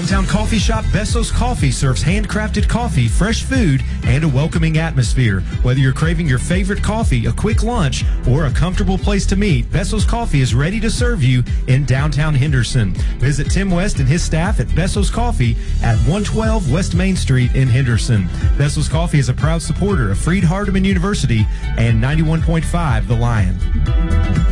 downtown coffee shop Besso's Coffee serves handcrafted coffee, fresh food, and a welcoming atmosphere. Whether you're craving your favorite coffee, a quick lunch, or a comfortable place to meet, Besso's Coffee is ready to serve you in downtown Henderson. Visit Tim West and his staff at Besso's Coffee at 112 West Main Street in Henderson. Besso's Coffee is a proud supporter of Freed-Hardeman University and 91.5 The Lion.